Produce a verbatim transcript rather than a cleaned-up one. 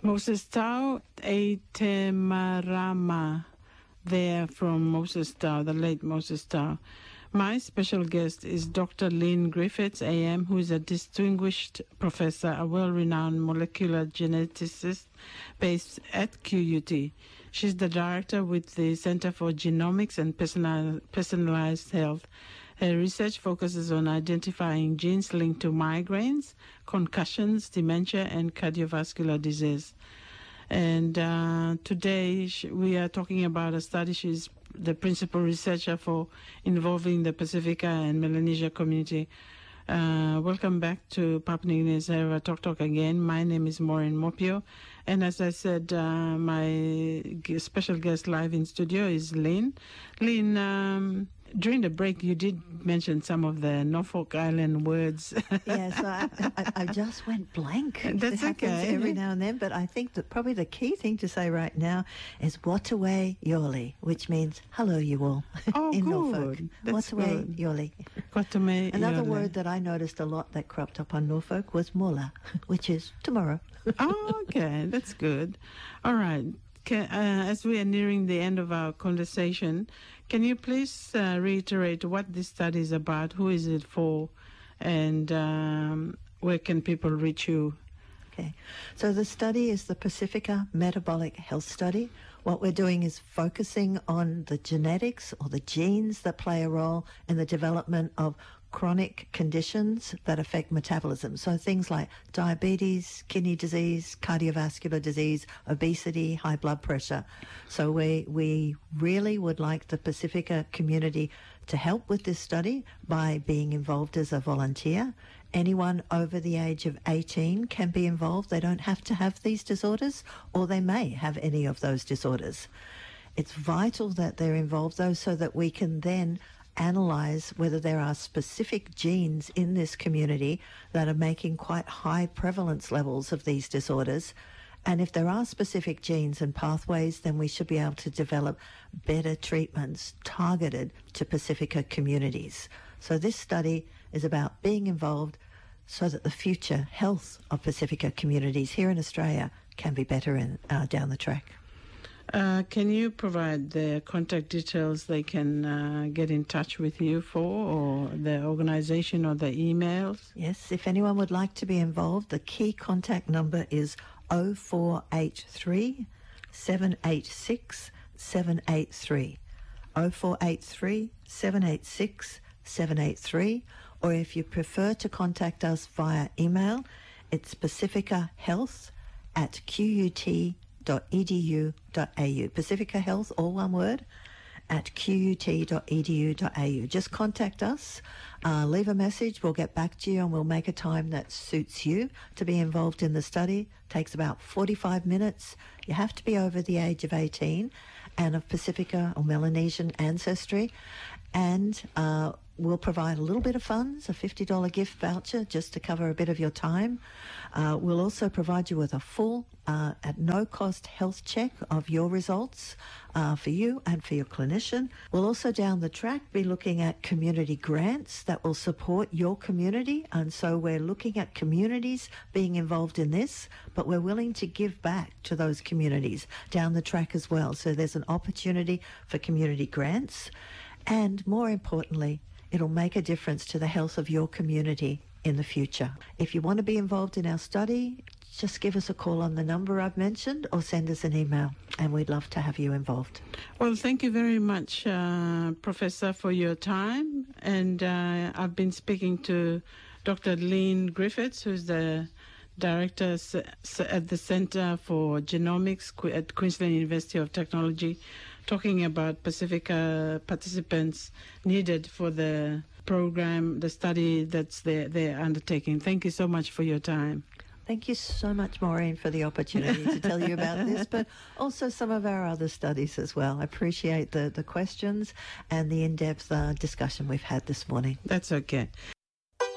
Moses Tau Etemarama, there from Moses Tau, the late Moses Tau. My special guest is Doctor Lynn Griffiths, A M, who is a distinguished professor, a well-renowned molecular geneticist based at Q U T. She's the director with the Center for Genomics and Personal, Personalized Health. Her research focuses on identifying genes linked to migraines, concussions, dementia, and cardiovascular disease. And uh, today sh- we are talking about a study. She's the principal researcher for involving the Pacifica and Melanesia community. Uh, welcome back to Papua New Guinea's Era Talk Talk again. My name is Maureen Mopio. And as I said, uh, my g- special guest live in studio is Lynn. Lynn, um, during the break, you did mention some of the Norfolk Island words. Yes, I, I, I just went blank. That's it happens okay. every now and then, but I think that probably the key thing to say right now is Wataway Yoli, which means hello, you all. Oh, in good. Norfolk. That's Wataway good. Yoli. Kwatume Another Yole. word that I noticed a lot that cropped up on Norfolk was mola, which is tomorrow. Oh, okay, that's good. All right. Can, uh, as we are nearing the end of our conversation, can you please uh, reiterate what this study is about, who is it for, and um, where can people reach you? Okay, so the study is the Pacifica Metabolic Health Study. What we're doing is focusing on the genetics or the genes that play a role in the development of chronic conditions that affect metabolism. So things like diabetes, kidney disease, cardiovascular disease, obesity, high blood pressure. So we, we really would like the Pacifica community to help with this study by being involved as a volunteer. Anyone over the age of eighteen can be involved. They don't have to have these disorders, or they may have any of those disorders. It's vital that they're involved, though, so that we can then analyze whether there are specific genes in this community that are making quite high prevalence levels of these disorders. And if there are specific genes and pathways, then we should be able to develop better treatments targeted to Pacifica communities. So this study is about being involved so that the future health of Pacifica communities here in Australia can be better in, uh, down the track. Uh, can you provide the contact details they can uh, get in touch with you for, or the organization, or the emails? Yes, if anyone would like to be involved, the key contact number is oh four eight three, seven eight six, seven eight three. oh four eight three, seven eight six, seven eight three. Or if you prefer to contact us via email, it's pacificahealth at qut dot edu dot au. Pacifica Health, all one word, at qut dot edu dot au. Just contact us, uh, leave a message, we'll get back to you, and we'll make a time that suits you to be involved in the study. Takes about forty-five minutes. You have to be over the age of eighteen and of Pacifica or Melanesian ancestry, and uh, we'll provide a little bit of funds, a fifty dollars gift voucher just to cover a bit of your time. Uh, we'll also provide you with a full, uh, at no cost health check of your results uh, for you and for your clinician. We'll also down the track be looking at community grants that will support your community. And so we're looking at communities being involved in this, but we're willing to give back to those communities down the track as well. So there's an opportunity for community grants. And more importantly, it'll make a difference to the health of your community in the future. If you want to be involved in our study, just give us a call on the number I've mentioned or send us an email, and we'd love to have you involved. Well, thank you very much, uh, Professor, for your time. And uh, I've been speaking to Doctor Lynn Griffiths, who's the Director s- s- at the Center for Genomics Qu- at Queensland University of Technology, talking about Pacifica participants needed for the program, the study that's they're, they're undertaking. Thank you so much for your time. Thank you so much, Maureen, for the opportunity to tell you about this, but also some of our other studies as well. I appreciate the, the questions and the in-depth uh, discussion we've had this morning. That's okay.